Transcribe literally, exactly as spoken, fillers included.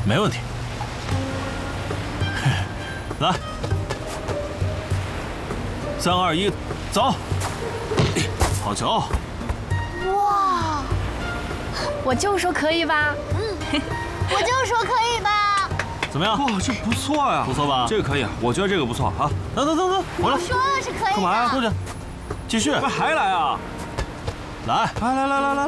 没问题。来，三二一，走！好球！ 哇！ 我就说可以吧。 嗯，我就说可以吧。 怎么样？ 哇，这不错呀， 不错吧？ 这个可以，我觉得这个不错啊。 等等等等，回来。 我说了是可以的。 干嘛呀？ 过去，继续。 还来啊？ 来， 来来来来来。